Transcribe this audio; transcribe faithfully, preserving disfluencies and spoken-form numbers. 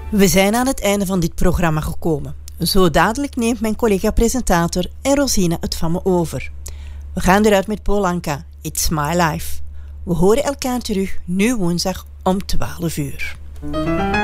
We zijn aan het einde van dit programma gekomen. Zo dadelijk neemt mijn collega-presentator en Rosina het van me over. We gaan eruit met Paul Anka, It's My Life. We horen elkaar terug nu woensdag om twaalf uur.